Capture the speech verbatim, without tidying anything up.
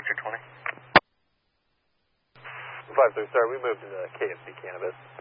three twenty. five three, sir, we moved to the K F C Cannabis.